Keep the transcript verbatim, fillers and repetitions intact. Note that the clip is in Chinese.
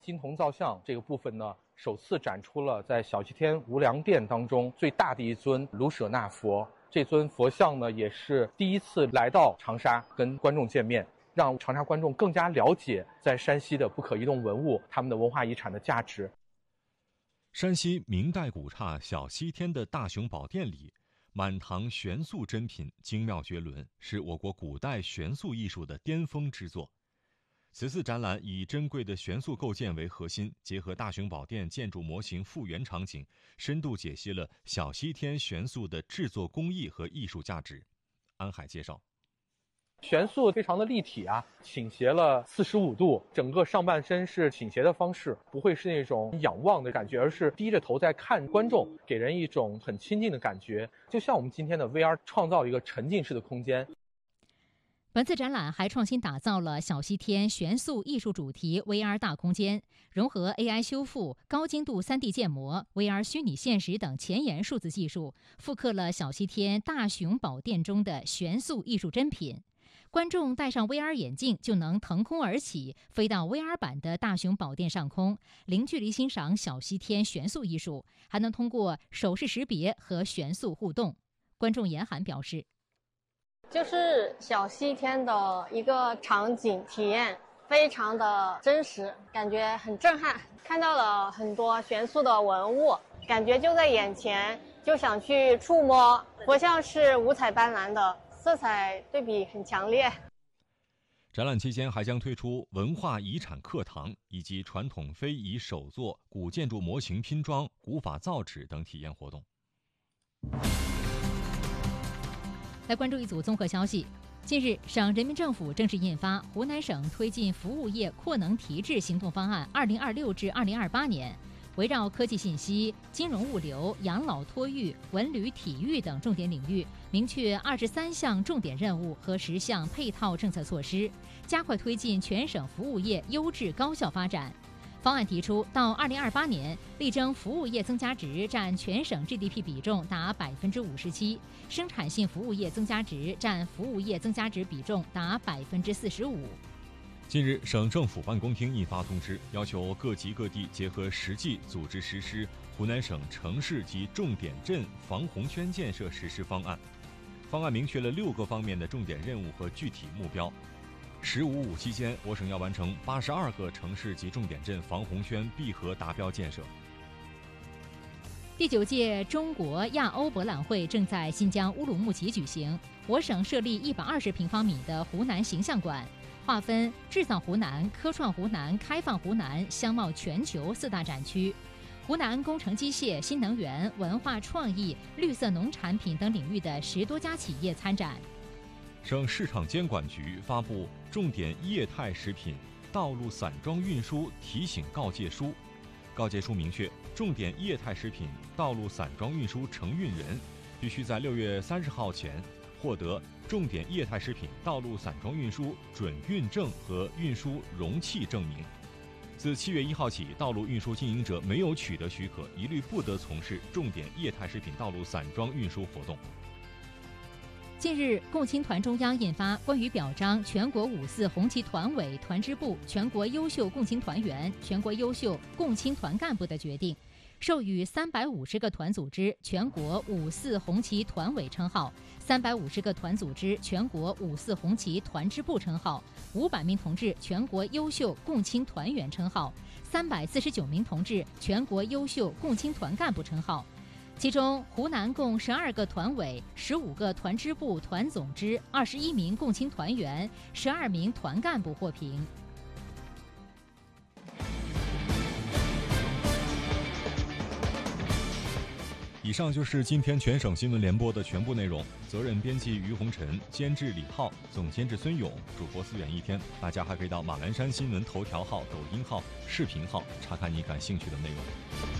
金铜造像这个部分呢，首次展出了在小西天无量殿当中最大的一尊卢舍那佛。这尊佛像呢，也是第一次来到长沙跟观众见面，让长沙观众更加了解在山西的不可移动文物他们的文化遗产的价值。 山西明代古刹小西天的大雄宝殿里，满堂悬塑珍品精妙绝伦，是我国古代悬塑艺术的巅峰之作。此次展览以珍贵的悬塑构件为核心，结合大雄宝殿建筑模型复原场景，深度解析了小西天悬塑的制作工艺和艺术价值。安海介绍， 悬塑非常的立体啊，倾斜了四十五度，整个上半身是倾斜的方式，不会是那种仰望的感觉，而是低着头在看观众，给人一种很亲近的感觉，就像我们今天的 V R 创造了一个沉浸式的空间。 本次展览还创新打造了小西天悬塑艺术主题 V R 大空间，融合 A I 修复、高精度 三 D 建模、V R 虚拟现实等前沿数字技术，复刻了小西天大雄宝殿中的悬塑艺术珍品。观众戴上 V R 眼镜就能腾空而起，飞到 V R 版的大雄宝殿上空，零距离欣赏小西天悬塑艺术，还能通过手势识别和悬塑互动。观众严涵表示， 就是小西天的一个场景体验非常的真实，感觉很震撼，看到了很多悬塑的文物，感觉就在眼前，就想去触摸。佛像是五彩斑斓的，色彩对比很强烈。 展览期间还将推出文化遗产课堂以及传统非遗手作、古建筑模型拼装、古法造纸等体验活动。 来关注一组综合消息。近日，省人民政府正式印发《湖南省推进服务业扩能提质行动方案（二零二六至二零二八年）》，围绕科技信息、金融物流、养老托育、文旅体育等重点领域，明确二十三项重点任务和十项配套政策措施，加快推进全省服务业优质高效发展。方案提出，到二零二八年，力争服务业增加值占全省 G D P 比重达百分之五十七，生产性服务业增加值占服务业增加值比重达百分之四十五。 近日，省政府办公厅印发通知，要求各级各地结合实际组织实施湖南省城市及重点镇防洪圈建设实施方案。方案明确了六个方面的重点任务和具体目标。十五五期间，我省要完成八十二个城市及重点镇防洪圈闭合达标建设。 第九届中国亚欧博览会正在新疆乌鲁木齐举行。我省设立一百二十平方米的湖南形象馆，划分制造湖南、科创湖南、开放湖南、相貌全球四大展区。湖南工程机械、新能源、文化创意、绿色农产品等领域的十多家企业参展。 省市场监管局发布重点液态食品道路散装运输提醒告诫书，告诫书明确，重点液态食品道路散装运输承运人必须在六月三十号前获得重点液态食品道路散装运输准运证和运输容器证明。自七月一号起，道路运输经营者没有取得许可，一律不得从事重点液态食品道路散装运输活动。 近日，共青团中央印发关于表彰全国五四红旗团委团支部全国优秀共青团员、全国优秀共青团干部的决定，授予三百五十个团组织全国五四红旗团委称号，三百五十个团组织全国五四红旗团支部称号，五百名同志全国优秀共青团员称号，三百四十九名同志全国优秀共青团干部称号。其中，湖南共十二个团委、十五个团支部团总支、二十一名共青团员、十二名团干部获评。 以上就是今天全省新闻联播的全部内容。责任编辑于红尘，监制李浩，总监制孙勇，主播思远一天。大家还可以到马栏山新闻头条号、抖音号、视频号查看你感兴趣的内容。